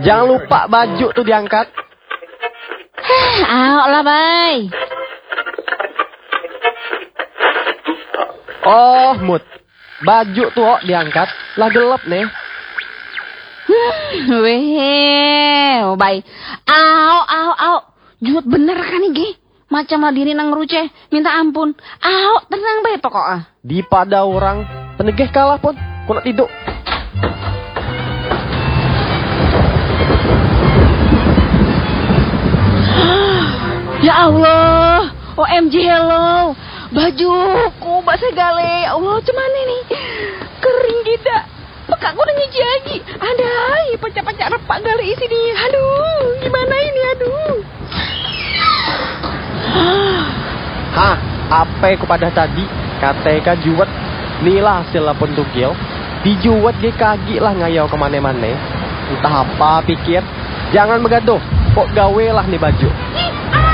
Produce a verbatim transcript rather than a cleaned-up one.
Jangan lupa baju tuh diangkat. Aok lah, bay. Oh, Mut. Baju tuh oh, diangkat. Lah gelap nih. Weh, oh bay. Aok, aok, aok. Juut bener kan nih, Ge? Macam lah diri nang ngeruceh. Minta ampun. Aok, tenang bay pokoknya. Di pada orang penegeh kalah pun. Ku nak tidur. Ya Allah, O M G hello, bajuku bak segale, ya Allah cuman nih, kering kita, pekak aku udah nyuci lagi, ada, pecah-pecah repak gale isi nih, aduh, gimana ini, aduh. Hah, apa kepada tadi, katakan juwet, nilah hasil lapun tugil, dijuwet dia kaki lah ngayau kemana-mana, entah apa pikir, jangan megaduh, kok gawe lah nih baju.